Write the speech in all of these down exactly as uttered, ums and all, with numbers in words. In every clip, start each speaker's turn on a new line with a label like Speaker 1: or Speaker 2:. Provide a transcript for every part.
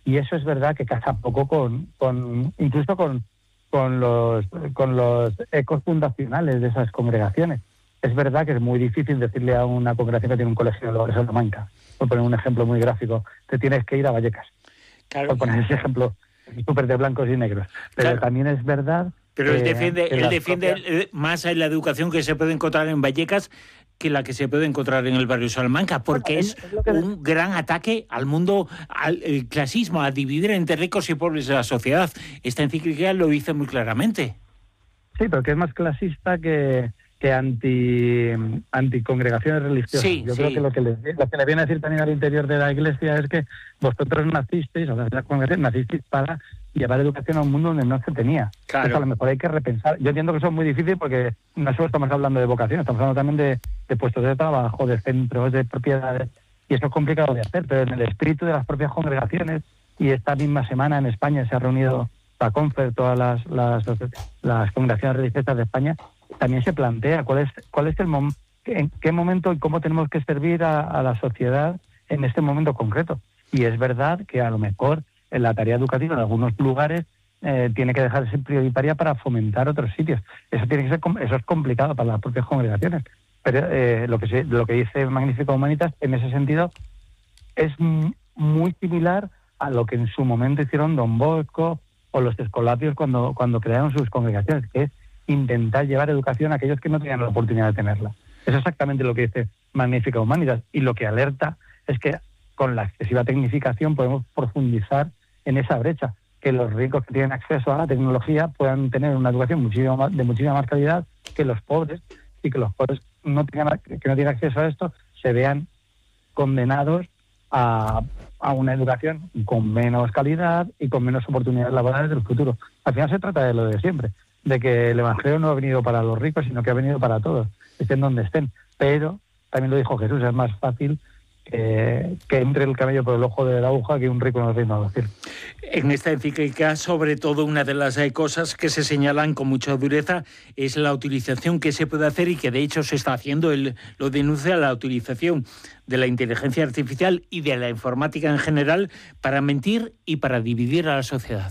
Speaker 1: Y eso es verdad que casa poco con, con incluso con, con los con los ecos fundacionales de esas congregaciones. Es verdad que es muy difícil decirle a una congregación que tiene un colegio de Salamanca, por poner un ejemplo muy gráfico, te tienes que ir a Vallecas,
Speaker 2: Claro.
Speaker 1: por poner ese ejemplo súper de blancos y negros. Pero
Speaker 2: Claro.
Speaker 1: también es verdad...
Speaker 2: Pero él defiende,
Speaker 1: que
Speaker 2: él defiende
Speaker 1: propias...
Speaker 2: más en la educación que se puede encontrar en Vallecas que la que se puede encontrar en el barrio Salamanca, porque bueno, es, es que... un gran ataque al mundo, al clasismo, a dividir entre ricos y pobres de la sociedad. Esta encíclica lo dice muy claramente.
Speaker 1: Sí, pero que es más clasista que, que anti anticongregaciones religiosas.
Speaker 2: Sí,
Speaker 1: Yo
Speaker 2: sí.
Speaker 1: creo que lo que, le, lo que le viene a decir también al interior de la Iglesia es que vosotros nacisteis, o sea, las congregaciones nacisteis para llevar educación a un mundo donde no se tenía.
Speaker 2: Claro.
Speaker 1: Eso a lo mejor hay que repensar. Yo entiendo que eso es muy difícil porque no solo estamos hablando de vocación, estamos hablando también de, de puestos de trabajo, de centros, de propiedades, y eso es complicado de hacer, pero en el espíritu de las propias congregaciones, y esta misma semana en España se ha reunido la Confer, todas las, las, las congregaciones religiosas de España, también se plantea cuál es cuál es el mom en qué momento y cómo tenemos que servir a, a la sociedad en este momento concreto. Y es verdad que a lo mejor en la tarea educativa en algunos lugares eh, tiene que dejar de ser prioritaria para fomentar otros sitios. Eso tiene que ser eso es complicado para las propias congregaciones. Pero eh, lo que se, lo que dice Magnífica Humanitas en ese sentido es muy similar a lo que en su momento hicieron Don Bosco o los escolapios cuando cuando crearon sus congregaciones, que es intentar llevar educación a aquellos que no tenían la oportunidad de tenerla. Es exactamente lo que dice Magnífica Humanitas, y lo que alerta es que con la excesiva tecnificación podemos profundizar en esa brecha, que los ricos que tienen acceso a la tecnología puedan tener una educación muchísimo más, de muchísima más calidad que los pobres, y que los pobres no tengan, que no tienen acceso a esto se vean condenados a, a una educación con menos calidad y con menos oportunidades laborales del futuro. Al final se trata de lo de siempre, de que el Evangelio no ha venido para los ricos, sino que ha venido para todos, estén donde estén. Pero, también lo dijo Jesús, es más fácil que, que entre el camello por el ojo de la aguja que un rico en el reino de los cielos.
Speaker 2: En esta encíclica, sobre todo, una de las cosas que se señalan con mucha dureza es la utilización que se puede hacer, y que de hecho se está haciendo, él lo denuncia, la utilización de la inteligencia artificial y de la informática en general para mentir y para dividir a la sociedad.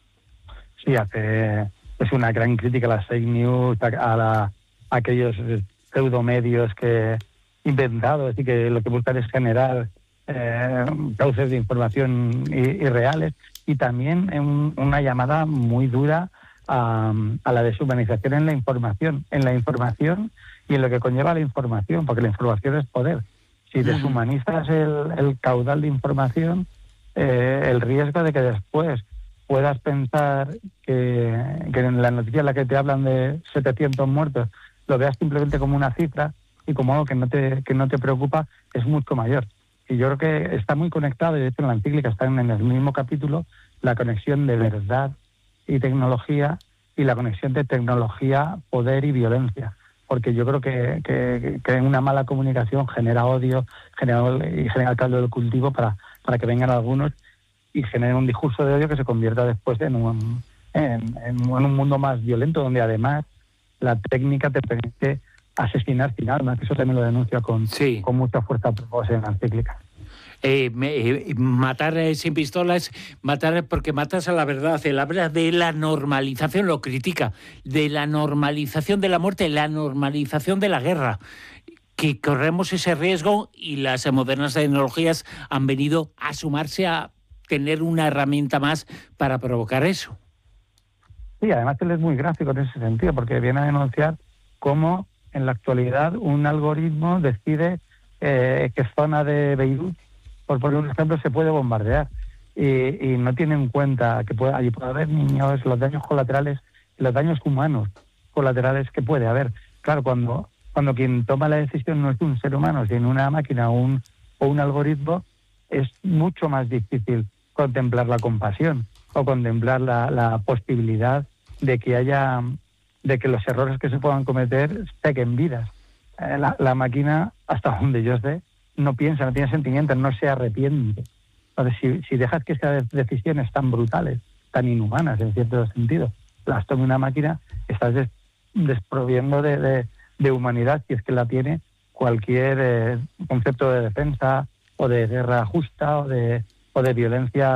Speaker 1: Sí, hace, es una gran crítica a las fake news, a, la, a aquellos pseudomedios que inventados y que lo que buscan es generar eh, cauces de información irreales, y también en una llamada muy dura a, a la deshumanización en la información, en la información y en lo que conlleva la información, porque la información es poder. Si deshumanizas el, el caudal de información, eh, el riesgo de que después puedas pensar que, que en la noticia en la que te hablan de setecientos muertos lo veas simplemente como una cifra y como algo que no te que no te preocupa, es mucho mayor. Y yo creo que está muy conectado, y de hecho en la encíclica está en el mismo capítulo, la conexión de verdad y tecnología, y la conexión de tecnología, poder y violencia. Porque yo creo que, que, que una mala comunicación genera odio, genera, y genera el caldo del cultivo para, para que vengan algunos y generen un discurso de odio que se convierta después en un, en, en un mundo más violento, donde además la técnica te permite asesinar sin armas, que eso también lo denuncia con, sí. con mucha fuerza en la encíclica.
Speaker 2: Eh, eh, matar eh, sin pistolas, matar porque matas a la verdad. Él habla de la normalización, lo critica, de la normalización de la muerte, la normalización de la guerra, que corremos ese riesgo, y las modernas tecnologías han venido a sumarse a tener una herramienta más para provocar eso.
Speaker 1: Sí, además él es muy gráfico en ese sentido, porque viene a denunciar cómo en la actualidad un algoritmo decide eh, qué zona de Beirut, por poner un ejemplo, se puede bombardear, y, y no tiene en cuenta que puede, allí puede haber niños, los daños colaterales, los daños humanos colaterales que puede haber. Claro, cuando cuando quien toma la decisión no es un ser humano, sino una máquina o un, o un algoritmo, es mucho más difícil contemplar la compasión o contemplar la, la posibilidad de que haya, de que los errores que se puedan cometer saquen vidas. Eh, la, la máquina, hasta donde yo sé, no piensa, no tiene sentimientos, no se arrepiente. Entonces, si, si dejas que esas decisiones tan brutales, tan inhumanas en cierto sentido, las tome una máquina, estás des, desproviendo de, de, de humanidad, si es que la tiene, cualquier eh, concepto de defensa o de guerra justa o de, o de violencia